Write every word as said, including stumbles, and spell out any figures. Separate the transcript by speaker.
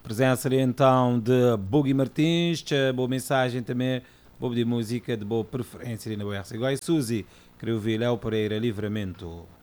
Speaker 1: Presença ali então de Boogie Martins, que boa mensagem também, boa de música de boa preferência ali na U R C. Agora, Suzy, queria ouvir Léo Pereira, Livramento.